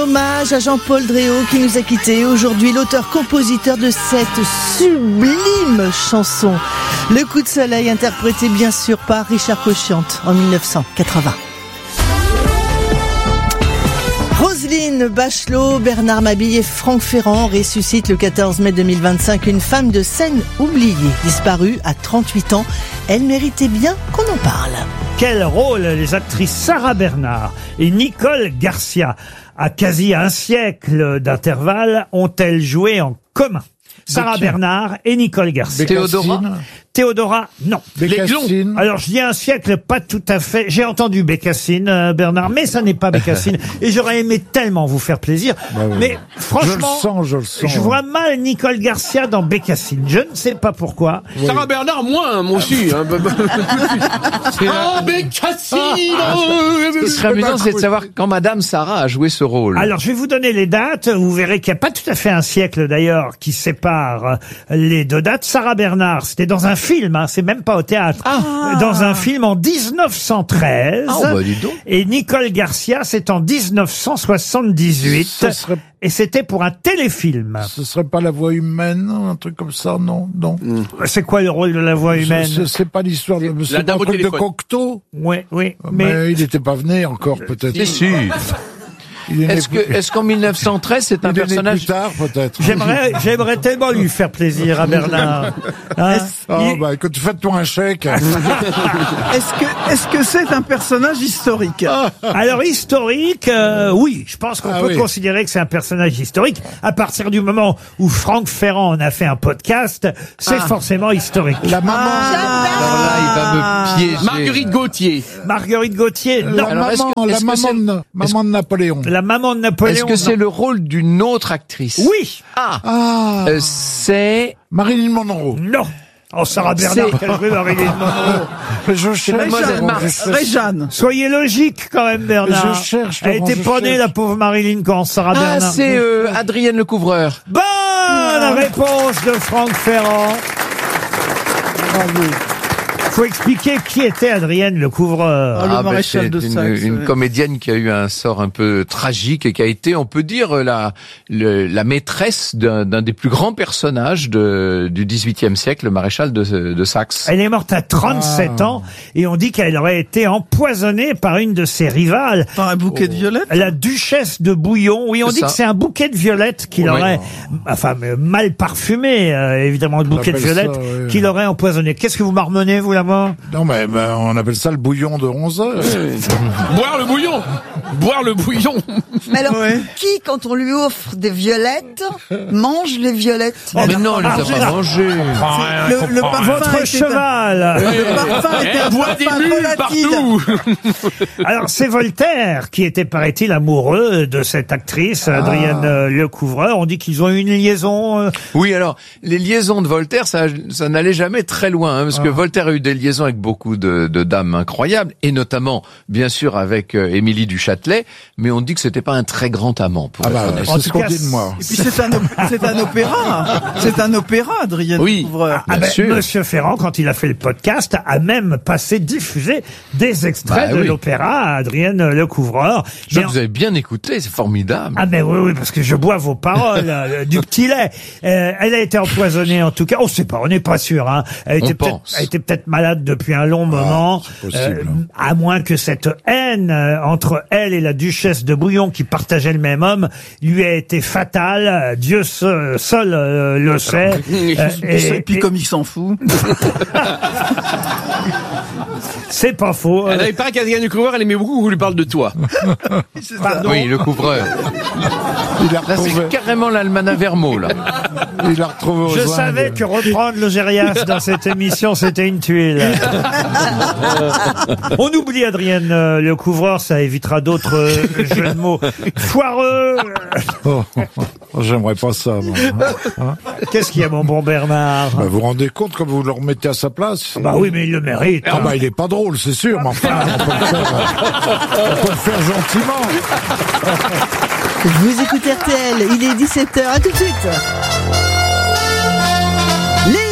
Hommage à Jean-Paul Dréau qui nous a quittés. Aujourd'hui, l'auteur-compositeur de cette sublime chanson. Le coup de soleil, interprété bien sûr par Richard Cochiante en 1980. Roselyne Bachelot, Bernard Mabille et Franck Ferrand ressuscitent le 14 mai 2025 une femme de scène oubliée, disparue à 38 ans. Elle méritait bien qu'on en parle. Quel rôle les actrices Sarah Bernard et Nicole Garcia, à quasi un siècle d'intervalle, ont-elles joué en commun? Sarah Bernard et Nicole Garcia. Théodora, non. Bécassine. Alors, je dis un siècle, pas tout à fait. J'ai entendu Bécassine, Bernard, mais ça n'est pas Bécassine. Et j'aurais aimé tellement vous faire plaisir. Bah oui. Mais franchement, je le sens. je vois mal Nicole Garcia dans Bécassine. Je ne sais pas pourquoi. Oui. Sarah Bernard, moi aussi. Oh, Bécassine. Ce qui serait amusant, c'est de savoir quand Madame Sarah a joué ce rôle. Alors, je vais vous donner les dates. Vous verrez qu'il n'y a pas tout à fait un siècle, d'ailleurs, qui sépare les deux dates. Sarah Bernard, c'était dans un film, hein, c'est même pas au théâtre. Dans un film en 1913. Dis donc. Et Nicole Garcia, c'est en 1978. Et c'était pour un téléfilm. Ce serait pas La Voix humaine, un truc comme ça, non? C'est quoi le rôle de La Voix humaine? C'est pas l'histoire de... C'est pas un truc de Cocteau? Oui. Mais il n'était pas venu encore, peut-être. Si. Est-ce qu'en 1913, c'est un personnage plus tard, peut-être. J'aimerais tellement lui faire plaisir à Bernard. Hein? Écoute, faites-toi un chèque. Est-ce que c'est un personnage historique? Alors, historique, oui. Je pense qu'on peut considérer que c'est un personnage historique. À partir du moment où Franck Ferrand en a fait un podcast, c'est forcément historique. La maman. Alors là, il va me piéger. Marguerite Gauthier, non. La maman de Napoléon. La maman de Napoléon. Est-ce que c'est le rôle d'une autre actrice? Oui. C'est Marilyn Monroe. Non. Oh, Sarah Bernard, quelle jouée Marilyn Monroe. Je cherche. Réjeanne. Soyez logique quand même, Bernard. Je cherche. Elle était pas née, la pauvre Marilyn, quand Sarah Bernard. c'est Adrienne Lecouvreur. Bonne réponse de Franck Ferrand. Bravo. Faut expliquer qui était Adrienne Lecouvreur. Le maréchal de Saxe. Une comédienne qui a eu un sort un peu tragique et qui a été, on peut dire, la maîtresse d'un des plus grands personnages du XVIIIe siècle, le maréchal de Saxe. Elle est morte à 37 ans et on dit qu'elle aurait été empoisonnée par une de ses rivales. Par un bouquet de violettes? La duchesse de Bouillon. Oui, on dit que c'est un bouquet de violettes qu'il aurait, mal parfumé, évidemment, le bouquet de violettes qu'il aurait empoisonné. Qu'est-ce que vous marmonnez, vous, là? Non, mais on appelle ça le bouillon de 11 heures. Boire le bouillon. Mais alors, qui, quand on lui offre des violettes, mange les violettes? Mais non, elle les a pas mangées. Le parfum Votre cheval. Le parfum était un boit des mules partout. Alors, c'est Voltaire qui était, paraît-il, amoureux de cette actrice, Adrienne Lecouvreur. On dit qu'ils ont eu une liaison. Oui, alors, les liaisons de Voltaire, ça n'allait jamais très loin, parce que Voltaire a eu des liaisons avec beaucoup de dames incroyables, et notamment, bien sûr, avec Émilie du Châtelet, mais on dit que c'était pas un très grand amant. Pour être honnête. C'est ce qu'on dit de moi. Et puis c'est un opéra. C'est un opéra, Adrienne Lecouvreur. Monsieur Ferrand, quand il a fait le podcast, a même diffusé des extraits de l'opéra Adrienne Lecouvreur. Vous avez bien écouté, c'est formidable. Ah ben oui, parce que je bois vos paroles, du petit lait. Elle a été empoisonnée, en tout cas. On sait pas, on n'est pas sûr. Hein. Elle était peut-être malade depuis un long moment, à moins que cette haine entre elle et la duchesse de Bouillon, qui partageait le même homme, lui a été fatale. Dieu seul le sait. Et puis comme il s'en fout. C'est pas faux. Il paraît qu'Adrienne Lecouvreur, elle aimait beaucoup qu'on lui parle de toi. Pardon. Oui, Lecouvreur. Là, c'est carrément l'Almanach Vermeau, là. Il l'a retrouvé aux Je savais que reprendre le Gérias dans cette émission, c'était une tuile. On oublie Adrienne Lecouvreur, ça évitera d'autres jeux de mots foireux. J'aimerais pas ça, moi. Qu'est-ce qu'il y a, mon bon Bernard? Vous vous rendez compte quand vous le remettez à sa place? Bah oui, mais il le mérite. Il est pas drôle, c'est sûr, mais enfin, on peut le faire gentiment. Vous écoutez RTL, il est 17h, à tout de suite. Les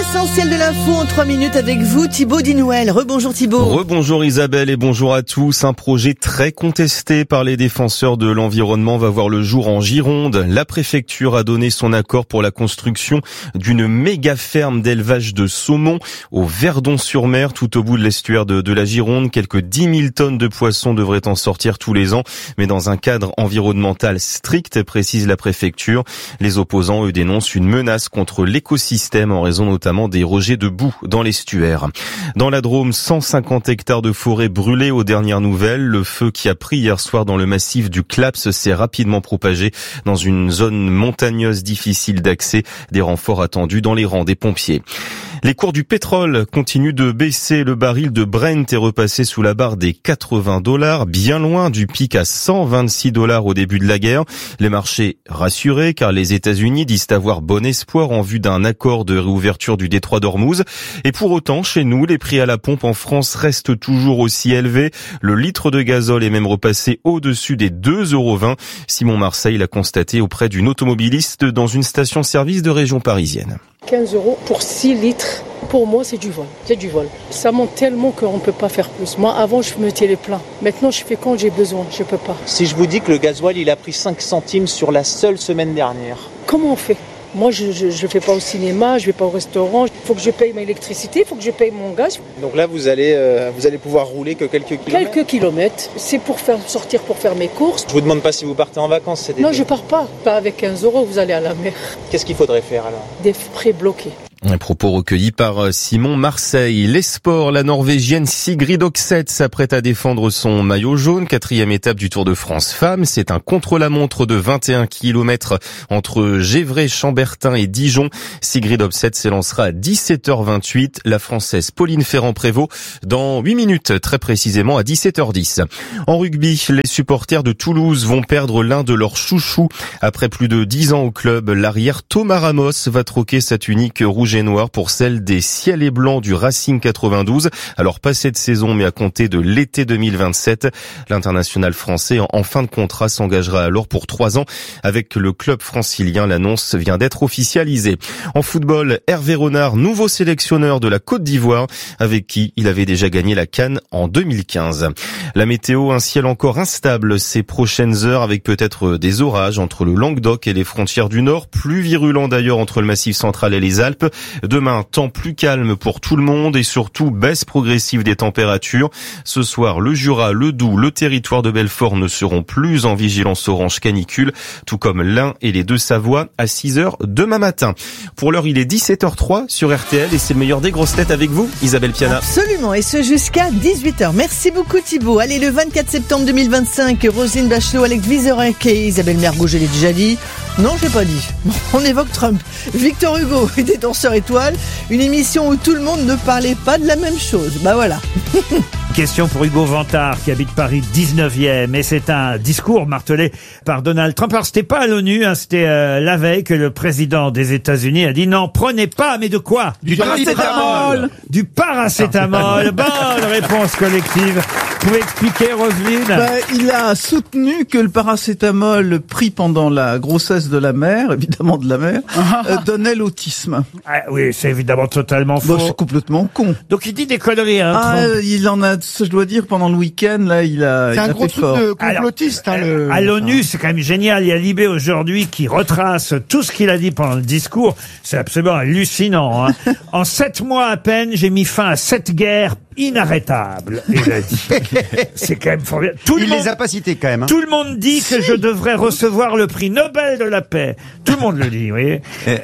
L'essentiel de l'info en 3 minutes avec vous, Thibaut Dinouel. Rebonjour Thibaut. Rebonjour Isabelle et bonjour à tous. Un projet très contesté par les défenseurs de l'environnement va voir le jour en Gironde. La préfecture a donné son accord pour la construction d'une méga ferme d'élevage de saumon au Verdon-sur-Mer, tout au bout de l'estuaire de la Gironde. Quelques 10 000 tonnes de poissons devraient en sortir tous les ans, mais dans un cadre environnemental strict, précise la préfecture. Les opposants, eux, dénoncent une menace contre l'écosystème en raison notamment des rejets de boue dans l'estuaire. Dans la Drôme, 150 hectares de forêt brûlés aux dernières nouvelles. Le feu qui a pris hier soir dans le massif du Claps s'est rapidement propagé dans une zone montagneuse difficile d'accès. Des renforts attendus dans les rangs des pompiers. Les cours du pétrole continuent de baisser. Le baril de Brent est repassé sous la barre des $80, bien loin du pic à $126 au début de la guerre. Les marchés rassurés car les États-Unis disent avoir bon espoir en vue d'un accord de réouverture du détroit d'Ormuz. Et pour autant, chez nous, les prix à la pompe en France restent toujours aussi élevés. Le litre de gazole est même repassé au-dessus des €2,20. Simon Marseille l'a constaté auprès d'une automobiliste dans une station-service de région parisienne. 15 € pour 6 litres. Pour moi, c'est du vol. C'est du vol. Ça monte tellement qu'on ne peut pas faire plus. Moi, avant, je mettais les pleins. Maintenant, je fais quand j'ai besoin. Je peux pas. Si je vous dis que le gasoil, il a pris 5 centimes sur la seule semaine dernière. Comment on fait ? Moi, je ne vais pas au cinéma, je vais pas au restaurant. Il faut que je paye ma électricité, il faut que je paye mon gaz. Donc là, vous allez pouvoir rouler que quelques kilomètres. Quelques kilomètres. C'est pour sortir pour faire mes courses. Je vous demande pas si vous partez en vacances cet été. Non, je pars pas. Pas avec 15 €, vous allez à la mer. Qu'est-ce qu'il faudrait faire alors ? Des frais bloqués. Un propos recueilli par Simon Marseille. Les sports, la Norvégienne Sigrid Oxeth s'apprête à défendre son maillot jaune. 4e étape du Tour de France Femmes. C'est un contre-la-montre de 21 km entre Gévray, Chambertin et Dijon. Sigrid Oxeth s'élancera à 17h28. La Française Pauline Ferrand-Prévot dans 8 minutes, très précisément à 17h10. En rugby, les supporters de Toulouse vont perdre l'un de leurs chouchous. Après plus de 10 ans au club, l'arrière Thomas Ramos va troquer sa tunique rouge et noir pour celle des ciels et blancs du Racing 92. Alors pas cette saison, mais à compter de l'été 2027. L'international français en fin de contrat s'engagera alors pour 3 ans avec le club francilien. L'annonce vient d'être officialisée. En football, Hervé Renard, nouveau sélectionneur de la Côte d'Ivoire, avec qui il avait déjà gagné la CAN en 2015. La météo, un ciel encore instable ces prochaines heures avec peut-être des orages entre le Languedoc et les frontières du Nord, plus virulents d'ailleurs entre le Massif central et les Alpes. Demain, temps plus calme pour tout le monde et surtout baisse progressive des températures. Ce soir, le Jura, le Doubs, le territoire de Belfort ne seront plus en vigilance orange canicule, tout comme l'Ain et les Deux-Savoies à 6h demain matin. Pour l'heure, il est 17h03 sur RTL et c'est le meilleur des grosses têtes avec vous, Isabelle Piana. Absolument, et ce jusqu'à 18h. Merci beaucoup Thibaut. Allez, le 24 septembre 2025, Roselyne Bachelot, Alex Vizorek et Isabelle Mergo, je l'ai déjà dit. Non, j'ai pas dit. On évoque Trump. Victor Hugo et des danseurs étoiles. Une émission où tout le monde ne parlait pas de la même chose. Bah voilà. Question pour Hugo Vantard qui habite Paris 19e et c'est un discours martelé par Donald Trump. Alors c'était pas à l'ONU, c'était la veille que le président des États-Unis a dit non, prenez pas, mais de quoi ? Du paracétamol. Du paracétamol. Bonne réponse collective. Vous pouvez expliquer, Roselyne ? Il a soutenu que le paracétamol pris pendant la grossesse de la mère, évidemment de la mère, donnait l'autisme. Ah, oui, c'est évidemment totalement faux. C'est complètement con. Donc il dit des conneries, hein. Il en a, je dois dire, pendant le week-end, là, il a C'est un gros truc de complotiste. Alors, à l'ONU, c'est quand même génial. Il y a Libé aujourd'hui qui retrace tout ce qu'il a dit pendant le discours. C'est absolument hallucinant, hein. En 7 mois à peine, j'ai mis fin à 7 guerres inarrêtables. Il a dit. C'est quand même formidable. Il les a pas cités quand même. Hein. Tout le monde dit que je devrais recevoir le prix Nobel de la paix. Tout le monde le dit, vous voyez.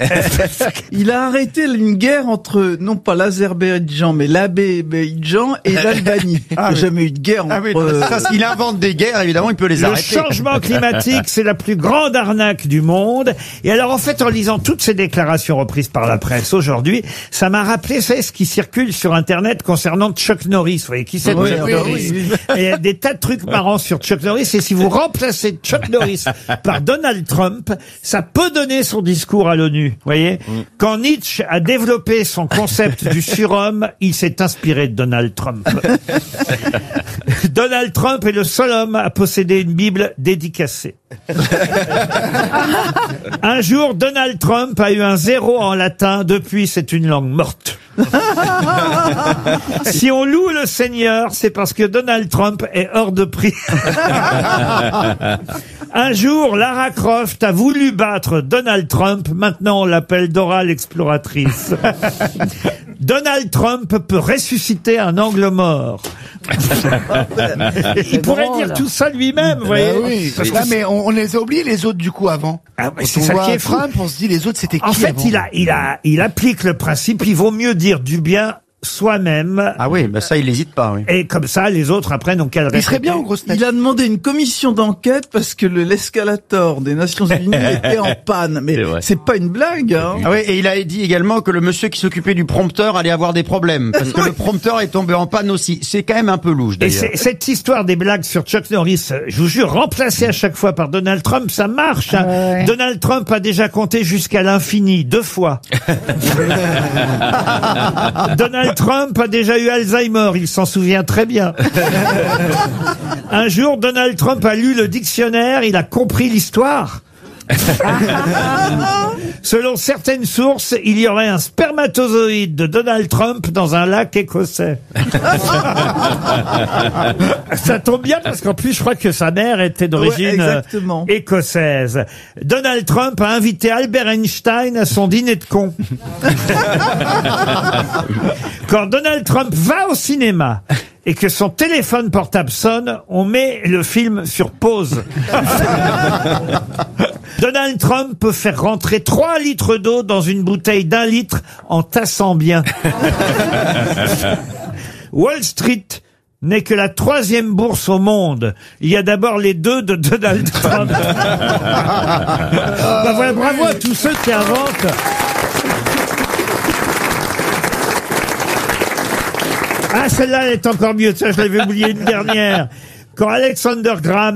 Il a arrêté une guerre entre, non pas l'Azerbaïdjan, mais l'Azerbaïdjan et l'Albanie. Il n'y a jamais eu de guerre entre... Ça, s'il invente des guerres, évidemment, il peut les arrêter. Le changement climatique, c'est la plus grande arnaque du monde. Et alors, en fait, en lisant toutes ces déclarations reprises par la presse aujourd'hui, ça m'a rappelé, c'est ce qui circule sur Internet concernant Chuck Norris. Vous voyez qui c'est Chuck Norris? Et il y a des tas de trucs marrants sur Chuck Norris. Et si vous remplacez Chuck Norris par Donald Trump, ça peut donner son discours à l'ONU. Vous voyez? Quand Nietzsche a développé son concept du surhomme, il s'est inspiré de Donald Trump. Donald Trump est le seul homme à posséder une Bible dédicacée. Un jour, Donald Trump a eu un 0 en latin. Depuis, c'est une langue morte. Si on loue le Seigneur, c'est parce que Donald Trump est hors de prix. Un jour, Lara Croft a voulu battre Donald Trump. Maintenant, on l'appelle Dora l'exploratrice. Donald Trump peut ressusciter un angle mort. Il pourrait dire tout ça lui-même, vous voyez. Oui. Mais on les a oubliés les autres du coup avant. Ah, c'est ça qui est fou. Trump, on se dit les autres c'était qui En fait, avant il applique le principe. Il vaut mieux dire du bien soi-même. Ah oui, bah ça, il n'hésite pas, oui. Et comme ça, les autres, après, n'ont qu'à le répéter. Il serait bien aux grosses têtes. Il a demandé une commission d'enquête parce que l'escalator des Nations Unies était en panne. Mais c'est pas une blague, hein. Ah oui, et il a dit également que le monsieur qui s'occupait du prompteur allait avoir des problèmes. Parce que le prompteur est tombé en panne aussi. C'est quand même un peu louche, d'ailleurs. Et cette histoire des blagues sur Chuck Norris, je vous jure, remplacée à chaque fois par Donald Trump, ça marche, hein. Ouais. Donald Trump a déjà compté jusqu'à l'infini, 2 fois. Donald Trump a déjà eu Alzheimer, il s'en souvient très bien. Un jour, Donald Trump a lu le dictionnaire, il a compris l'histoire. Selon certaines sources, il y aurait un spermatozoïde de Donald Trump dans un lac écossais. Ça tombe bien parce qu'en plus, je crois que sa mère était d'origine écossaise. Donald Trump a invité Albert Einstein à son dîner de cons. Quand Donald Trump va au cinéma et que son téléphone portable sonne, on met le film sur pause. Donald Trump peut faire rentrer 3 litres d'eau dans une bouteille d'1 litre en tassant bien. Wall Street n'est que la 3e bourse au monde. Il y a d'abord les 2 de Donald Trump. Bah voilà, bravo à tous ceux qui inventent. Ah, celle-là, elle est encore mieux. Ça, je l'avais oublié une dernière. Quand Alexander Graham